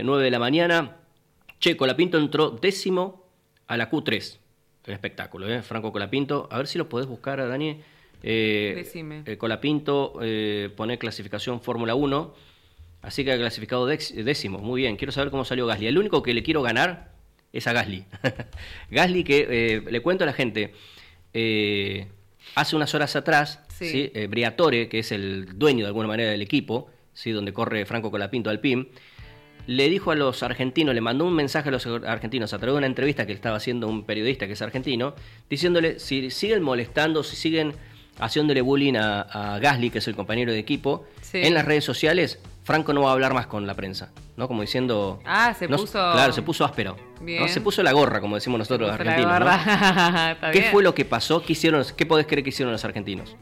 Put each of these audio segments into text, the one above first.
9 de la mañana. Che, Colapinto entró 10º a la Q3. El espectáculo, Franco Colapinto. A ver si lo podés buscar, Dani. Decime. Colapinto pone clasificación Fórmula 1. Así que ha clasificado 10º. Muy bien. Quiero saber cómo salió Gasly. El único que le quiero ganar es a Gasly. Gasly que, le cuento a la gente, hace unas horas atrás, ¿sí? Briatore, que es el dueño de alguna manera del equipo, ¿sí? Donde corre Franco Colapinto Alpine, le dijo a los argentinos, le mandó un mensaje a los argentinos a través de una entrevista que le estaba haciendo un periodista que es argentino, diciéndole si siguen molestando, si siguen haciéndole bullying a Gasly, que es el compañero de equipo, en las redes sociales, Franco no va a hablar más con la prensa, ¿no? Como diciendo... se puso... Claro, se puso áspero, ¿no? Se puso la gorra, como decimos nosotros los argentinos, ¿no? ¿Qué fue lo que pasó? ¿Qué podés creer que hicieron los argentinos?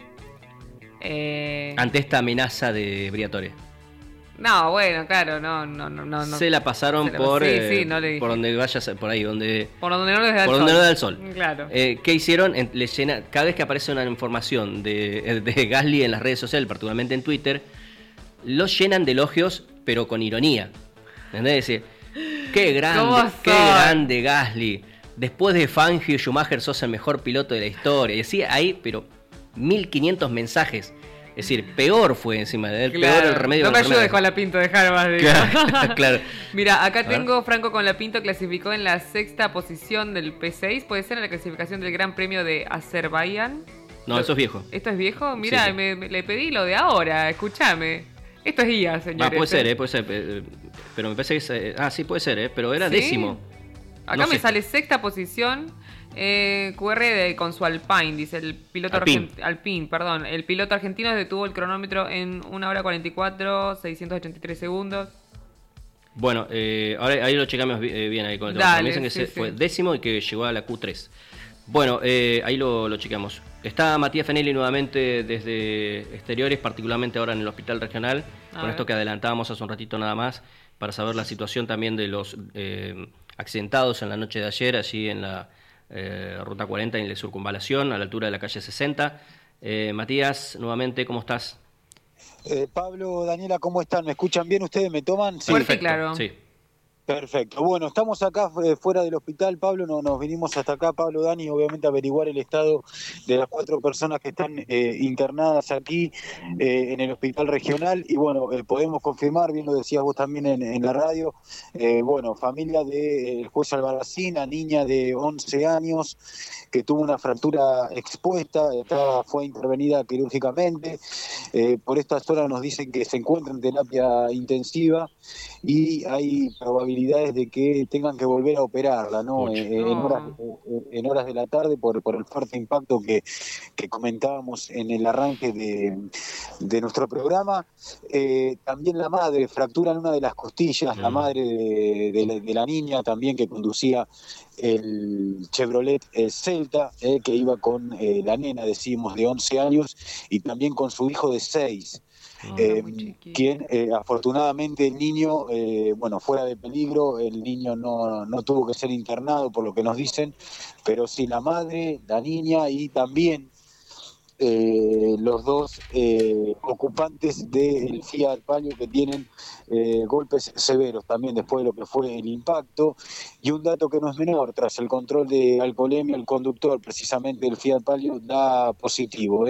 Ante esta amenaza de Briatore. No, bueno, claro, no. Se la pasaron por donde vayas, por ahí, por donde no les da el sol. Por donde no da el sol. Claro. ¿Qué hicieron? Cada vez que aparece una información de Gasly en las redes sociales, particularmente en Twitter, los llenan de elogios, pero con ironía. ¿Entendés? Decir, qué grande Gasly. Después de Fangio y Schumacher sos el mejor piloto de la historia. Y así hay, pero 1500 mensajes. Es decir, peor fue encima de él, peor el remedio. No me ayudes con la Pinto, dejar más de... Claro. Mira, acá tengo Franco con la Pinto clasificó en la 6ª posición del P6. ¿Puede ser en la clasificación del Gran Premio de Azerbaiyán? No, eso es viejo. ¿Esto es viejo? Mira, sí. Le pedí lo de ahora, escúchame. Esto es IA, señores. Puede ser. Pero me parece que es... sí, puede ser, pero era 10º. Acá me sale 6ª posición... QR con su Alpine, dice el piloto Alpine, perdón. El piloto argentino detuvo el cronómetro en 1 hora 44, 683 segundos. Bueno, ahora ahí lo checamos bien ahí con el tema. Me dicen que fue 10º y que llegó a la Q3. Bueno, ahí lo chequeamos. Está Matías Fenelli nuevamente desde exteriores, particularmente ahora en el hospital regional, con esto que adelantábamos hace un ratito nada más, para saber la situación también de los accidentados en la noche de ayer, allí en la Ruta 40 en la circunvalación, a la altura de la calle 60. Matías, nuevamente, ¿cómo estás? Pablo, Daniela, ¿cómo están? ¿Me escuchan bien ustedes? ¿Me toman? Sí, perfecto, claro. Sí. Perfecto. Bueno, estamos acá fuera del hospital, Pablo, nos vinimos hasta acá, Pablo, Dani, obviamente a averiguar el estado de las 4 personas que están internadas aquí en el hospital regional y bueno, podemos confirmar, bien lo decías vos también en la radio, familia del juez Albarracín, la niña de 11 años que tuvo una fractura expuesta, fue intervenida quirúrgicamente, por estas horas nos dicen que se encuentra en terapia intensiva y hay probabilidades de que tengan que volver a operarla, ¿no? En horas de la tarde por el fuerte impacto que comentábamos en el arranque de nuestro programa. También la madre, fractura en una de las costillas, la madre de la niña también que conducía el Chevrolet Celta, que iba con la nena, decimos, de 11 años y también con su hijo de 6. Quien afortunadamente el niño, fuera de peligro, el niño no tuvo que ser internado por lo que nos dicen, pero sí la madre, la niña y también los dos ocupantes del Fiat Palio que tienen golpes severos también después de lo que fue el impacto. Y un dato que no es menor, tras el control de alcoholemia, el conductor precisamente del Fiat Palio da positivo,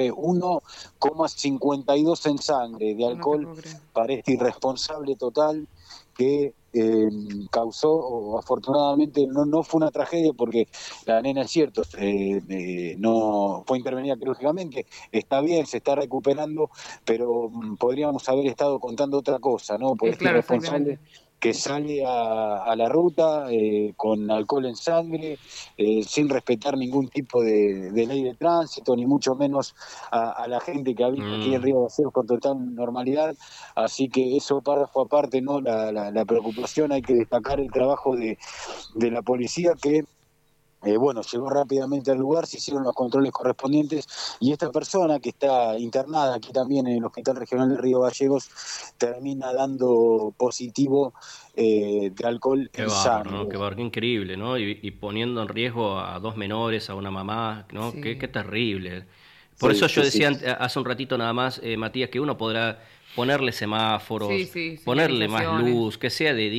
1,52 en sangre de alcohol para este irresponsable total que causó, o afortunadamente no fue una tragedia porque la nena, es cierto, no fue intervenida quirúrgicamente, está bien, se está recuperando, pero podríamos haber estado contando otra cosa, ¿no? Por este irresponsable que sale a la ruta con alcohol en sangre, sin respetar ningún tipo de ley de tránsito, ni mucho menos a la gente que habita aquí en Río Gallegos con total normalidad. Así que eso, párrafo aparte, ¿no? La preocupación, hay que destacar el trabajo de la policía que llegó rápidamente al lugar, se hicieron los controles correspondientes y esta persona que está internada aquí también en el Hospital Regional de Río Gallegos termina dando positivo de alcohol en sangre. ¿No? Qué increíble, ¿no? Y poniendo en riesgo a 2 menores, a una mamá, ¿no? Sí. Qué terrible. Por eso yo decía hace un ratito nada más, Matías, que uno podrá ponerle semáforos, ponerle más luz, que sea de